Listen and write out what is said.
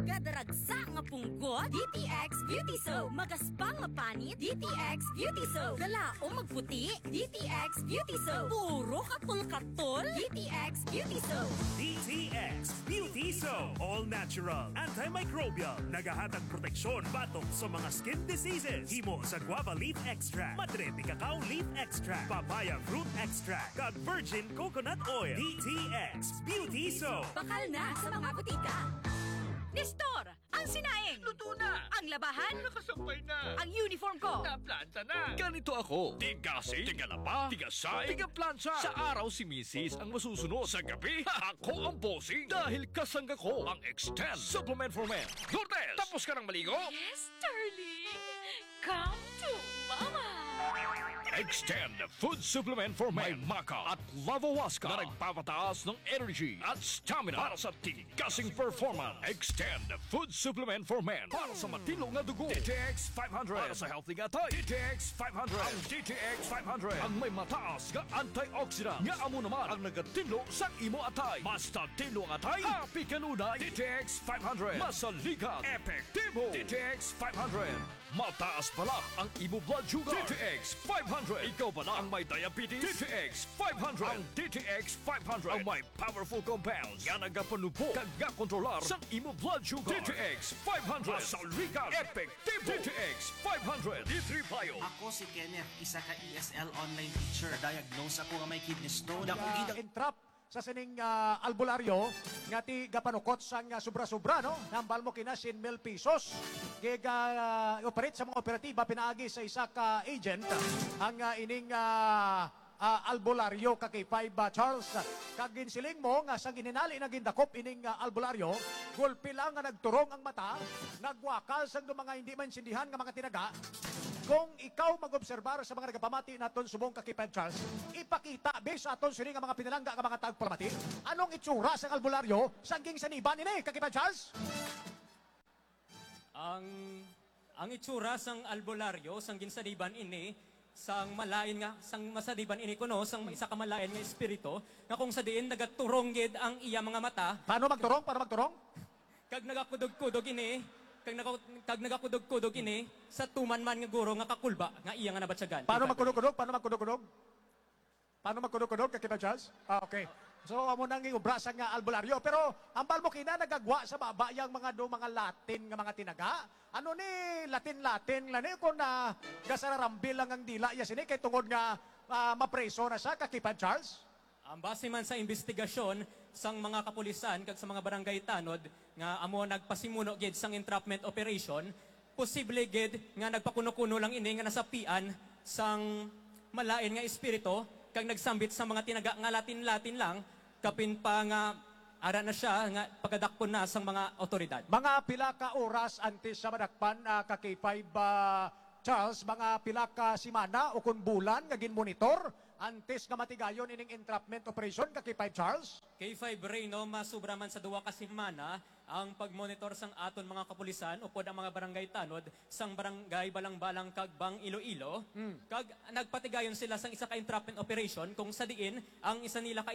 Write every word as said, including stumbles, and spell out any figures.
Gadaragsa nga punggot, D T X Beauty Soap. Magaspang nga panit, D T X Beauty Soap. Galaong magputi, D T X Beauty Soap. Puro katol-katol, D T X Beauty Soap. D T X Beauty Soap. All natural, antimicrobial, nagahatag proteksyon batok sa mga skin diseases. Himo sa guava leaf extract, madre de cacao leaf extract, papaya fruit extract, kag virgin coconut oil. D T X Beauty Soap. Bakal na sa mga butika. Nestor, ang sinaing. Luto na! Ang labahan. Nakasampay na! Ang uniform ko. Naplanta na! Ganito ako. Tigasi, tigalaba, tigasay, tigaplansya. Sa araw si Missus ang masusunod. Sa gabi, ako ang bossing. Dahil kasangga ko ang Extend Supplement for Men. Lourdes, tapos ka ng maligo? Yes, darling. Come to mama. Extend Food Supplement for Men. May maca at lavawaska na nagpapataas ng energy at stamina para sa tigasing performance. Extend Food Supplement for Men para sa matilong na dugo. D T X five hundred para sa healthy gatay. D T X five hundred. Ang D T X five hundred ang may mataas nga antioxidant. Nga amo naman ang nagatilo sa imo atay. Basta tilo ang atay, happy kanunay. D T X five hundred. Masaligat, epektibo. D T X five hundred. Mataas pala ang imo blood sugar. D T X five hundred. Ikaw pala ang may diabetes. D T X five hundred. Ang D T X five hundred ang may powerful compounds nga nagapanupo kag nga kontrolar sa imo blood sugar. D T X five hundred. Masaligat, epektibo. D T X five hundred. D three Bio. Ako si Kenneth, isa ka E S L online teacher. Diagnose ako nga may kidney stone. Ako Uh, gidang entrap sa sining uh, albularyo nga ti gapanukot sang uh, sobra-sobra no nambal mo kina sin mil pesos giga uh, operate sa mga operatiba pinaagi sa isa ka agent ang uh, ining uh, uh, albularyo ka kay five uh, Charles kag ginsiling mo nga sa gininali na gindakop ining uh, albularyo gulpi lang nga nagturong ang mata nagwakal sang mga hindi man sindihan nga mga tinaga. Kung ikaw mag-obserbar sa mga nagapamati naton subong kakipad Charles, ipakita base aton sini nga mga pinalangga nga mga tagpalamati, anong itsura sa albularyo saging saniban ini kakipad Charles? Ang ang itsura sang albularyo sang ginsaniban ini sang malain nga sang masadiban ini kuno sang isa ka malain nga espiritu nga kung sa diin nagaturong gid ang iya mga mata Paano magturong? Paano magturong? kag nagakudog-kudog ini kag naga kag nagakudog-kudog ini sa tuman man nga guro nga kakulba nga iya nga nabatsagan. Paano magkudog-kudog? Paano magkudog-kudog? Paano magkudog-kudog kakipad Charles? Ah, okay. So, amo nang iubrasa nga albularyo. Pero, ang balmokina nagagwa sa baba yung mga do mga Latin nga mga tinaga. Ano ni Latin-Latin lang ni kung na gasararambil lang ang dila ya sini kay tungod nga uh, mapreso na siya kakipad Charles? Ang base man sa investigasyon sang mga kapulisan kag sa mga barangay tanod nga amo nagpasimuno gid sang entrapment operation, posible gid nga nagpakuno-kuno lang ini nga nasapian sang malain nga espiritu kag nagsambit sa mga tinaga nga Latin-Latin lang kapin pa nga ara na siya nga pagkadakpon na sang mga otoridad. Mga pila ka oras antes sa madakpan uh, ka K five uh, Charles, mga pila ka simana o kun bulan nga ginmonitor antes nga matigayon ining entrapment operation ka K five Charles? K five Reyno, masubra man sa duwa ka semana ang pagmonitor sang aton mga kapulisan upod ang mga barangay tanod sang barangay Balang-Balang kag Bang Iloilo. Mm. Kag nagpatigayon sila sang isa ka entrapment operation kung sa diin ang isa nila ka